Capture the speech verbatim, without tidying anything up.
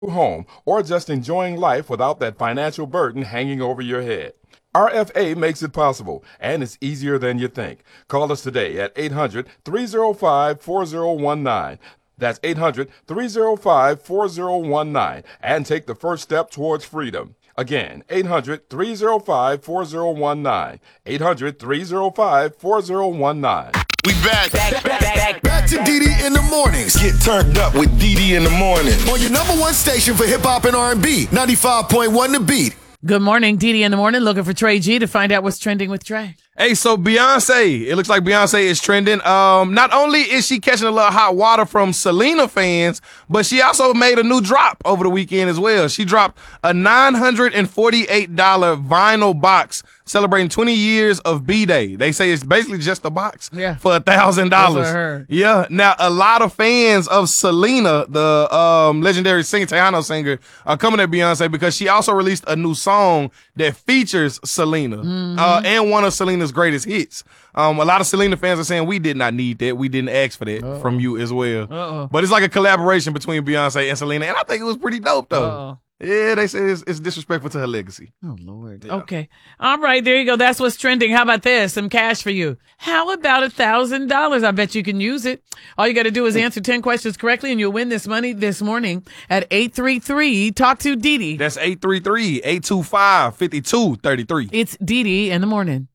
home or just enjoying life without that financial burden hanging over your head. R F A makes it possible, and it's easier than you think. Call us today at eight hundred, three oh five, four oh one nine. That's eight hundred, three oh five, four oh one nine, and take the first step towards freedom. Again, eight hundred, three oh five, four oh one nine. eight hundred, three oh five, four oh one nine. We back. Back, back, back, back to D D in the mornings. Get turned up with D D in the morning. On your number one station for hip hop and R and B, ninety-five point one The Beat. Good morning, D D in the morning. Looking for Trey G to find out what's trending with Trey. Hey, so Beyonce, it looks like Beyonce is trending. Um, not only is she catching a little hot water from Selena fans, but she also made a new drop over the weekend as well. She dropped a nine hundred forty-eight dollars vinyl box celebrating twenty years of B-Day. They say it's basically just a box yeah. for one thousand dollars. Yeah. Now, a lot of fans of Selena, the um, legendary singer, Tejano singer, are coming at Beyonce because she also released a new song that features Selena mm-hmm. uh, and one of Selena's greatest hits. Um, a lot of Selena fans are saying we did not need that. We didn't ask for that Uh-oh. from you as well. Uh-oh. But it's like a collaboration between Beyonce and Selena, and I think it was pretty dope, though. Uh-oh. Yeah, they say it's, it's disrespectful to her legacy. Oh, Lord. Yeah. Okay. All right, there you go. That's what's trending. How about this? Some cash for you. How about one thousand dollars? I bet you can use it. All you got to do is answer ten questions correctly, and you'll win this money this morning at eight three three, talk to D D. That's eight three three, eight two five, five two three three. It's D D in the morning.